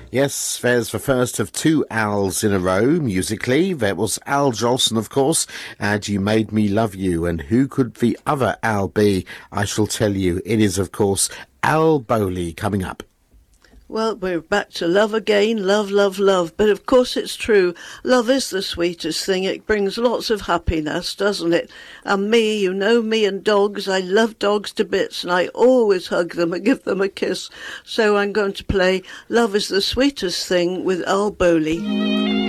Yes, there's the first of two Als in a row, musically. There was Al Jolson, of course, and You Made Me Love You. And who could the other Al be? I shall tell you. It is, of course, Al Bowley coming up. Well, we're back to love again, love, love, love. But of course it's true. Love is the sweetest thing. It brings lots of happiness, doesn't it? And me, you know me and dogs. I love dogs to bits and I always hug them and give them a kiss. So I'm going to play Love is the Sweetest Thing with Al Bowley.